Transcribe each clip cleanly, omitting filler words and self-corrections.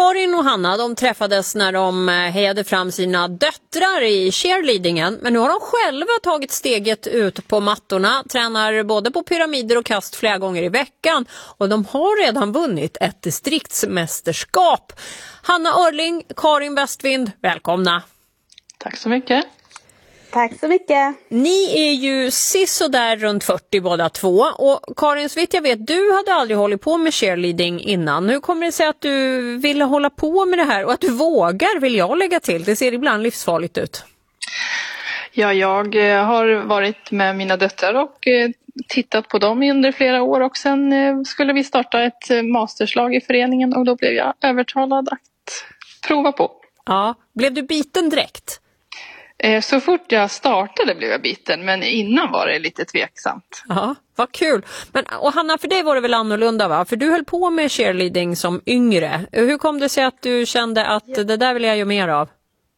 Karin och Hanna, de träffades när de hejade fram sina döttrar i cheerleadingen. Men nu har de själva tagit steget ut på mattorna. Tränar både på pyramider och kast flera gånger i veckan. Och de har redan vunnit ett distriktsmästerskap. Hanna Örling, Karin Westvind, välkomna. Tack så mycket. Tack så mycket. Ni är ju sisådär runt 40 båda två. Och Karin, så vitt jag vet, du hade aldrig hållit på med cheerleading innan. Hur kommer det sig att du ville hålla på med det här? Och att du vågar, vill jag lägga till. Det ser ibland livsfarligt ut. Ja, jag har varit med mina döttrar och tittat på dem under flera år. Och sen skulle vi starta ett masterslag i föreningen. Och då blev jag övertalad att prova på. Ja, blev du biten direkt? Så fort jag startade blev jag biten, men innan var det lite tveksamt. Ja, vad kul. Men, och Hanna, för dig var det väl annorlunda, va? För du höll på med cheerleading som yngre. Hur kom det sig att du kände att det där vill jag göra mer av?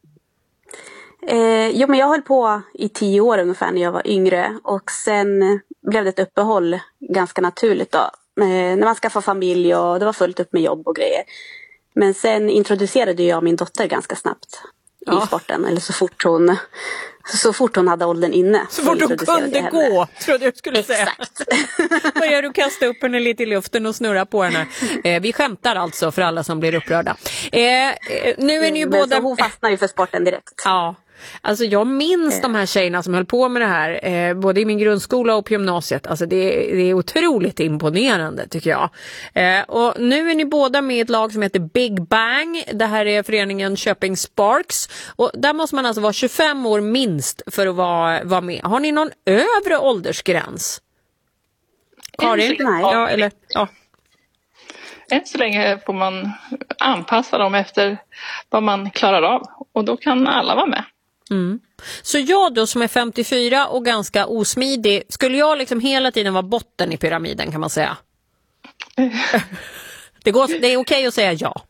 Jo, men jag höll på i 10 år ungefär när jag var yngre. Och sen blev det ett uppehåll ganska naturligt då. När man skaffade familj och det var fullt upp med jobb och grejer. Men sen introducerade jag min dotter ganska snabbt i sporten, eller så fort hon hade åldern inne. Så fort hon kunde gå, trodde jag skulle säga. Exakt. Vad gör du? Kasta upp henne lite i luften och snurra på henne. Vi skämtar alltså för alla som blir upprörda. Nu är ni ju båda... hon fastnar ju för sporten direkt. Ja. Alltså jag minns de här tjejerna som höll på med det här både i min grundskola och på gymnasiet. Alltså det är otroligt imponerande tycker jag. Och nu är ni båda med i ett lag som heter Big Bang. Det här är föreningen Köping Sparks. Och där måste man alltså vara 25 år minst för att vara med. Har ni någon övre åldersgräns? Karin? Nej. Ja, eller... Ja. Än så länge får man anpassa dem efter vad man klarar av. Och då kan alla vara med. Mm. Så jag då som är 54 och ganska osmidig, skulle jag liksom hela tiden vara botten i pyramiden, kan man säga? Det är okej att säga ja.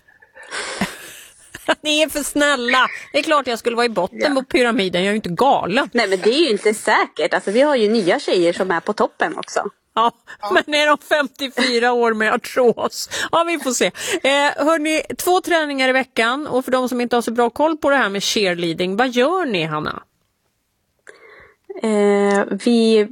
Ni är för snälla. Det är klart jag skulle vara i botten på pyramiden, jag är ju inte galen. Nej, men det är ju inte säkert. Alltså, vi har ju nya tjejer som är på toppen också. Ja, men är de 54 år med artros? Ja, vi får se. Hörrni, 2 träningar i veckan. Och för de som inte har så bra koll på det här med cheerleading, vad gör ni, Hanna? Vi